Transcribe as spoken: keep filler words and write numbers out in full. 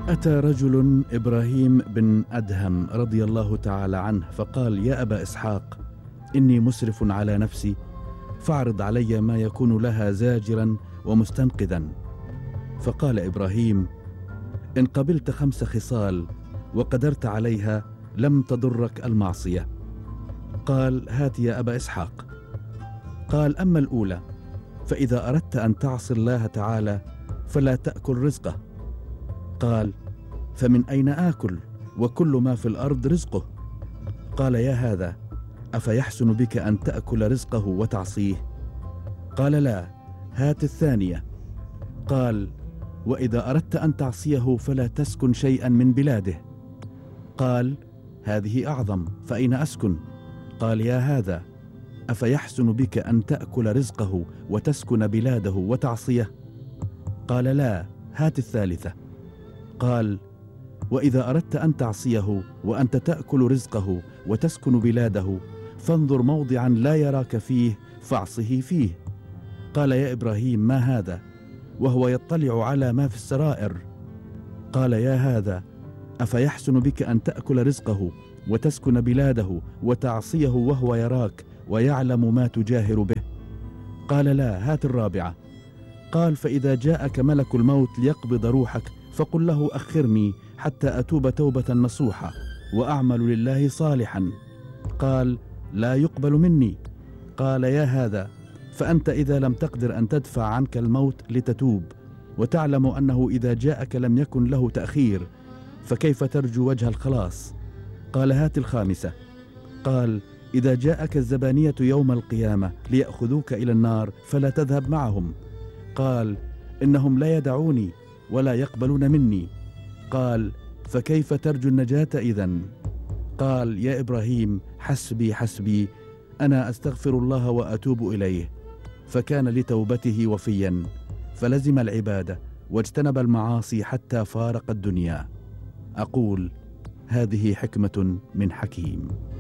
أتى رجل إبراهيم بن أدهم رضي الله تعالى عنه فقال: يا أبا إسحاق، إني مسرف على نفسي، فاعرض علي ما يكون لها زاجرا ومستنقذا. فقال إبراهيم: إن قبلت خمس خصال وقدرت عليها لم تضرك المعصية. قال: هات يا أبا إسحاق. قال: أما الأولى، فإذا أردت أن تعصي الله تعالى فلا تأكل رزقه. قال: فمن أين آكل وكل ما في الأرض رزقه؟ قال: يا هذا، أفيحسن بك أن تأكل رزقه وتعصيه؟ قال: لا، هات الثانية. قال: وإذا أردت أن تعصيه فلا تسكن شيئا من بلاده. قال: هذه أعظم، فأين أسكن؟ قال: يا هذا، أفيحسن بك أن تأكل رزقه وتسكن بلاده وتعصيه؟ قال: لا، هات الثالثة. قال: وإذا أردت أن تعصيه وأنت تأكل رزقه وتسكن بلاده فانظر موضعا لا يراك فيه فاعصه فيه. قال: يا إبراهيم، ما هذا؟ وهو يطلع على ما في السرائر. قال: يا هذا، أفيحسن بك أن تأكل رزقه وتسكن بلاده وتعصيه وهو يراك ويعلم ما تجاهر به؟ قال: لا، هات الرابعة. قال: فإذا جاءك ملك الموت ليقبض روحك فقل له: أخرني حتى أتوب توبة نصوحة وأعمل لله صالحا. قال: لا يقبل مني. قال: يا هذا، فأنت إذا لم تقدر أن تدفع عنك الموت لتتوب وتعلم أنه إذا جاءك لم يكن له تأخير، فكيف ترجو وجه الخلاص؟ قال: هات الخامسة. قال: إذا جاءك الزبانية يوم القيامة ليأخذوك إلى النار فلا تذهب معهم. قال: إنهم لا يدعوني ولا يقبلون مني. قال: فكيف ترجو النجاة إذن؟ قال: يا إبراهيم، حسبي حسبي، أنا أستغفر الله وأتوب إليه. فكان لتوبته وفيا، فلزم العبادة واجتنب المعاصي حتى فارق الدنيا. أقول: هذه حكمة من حكيم.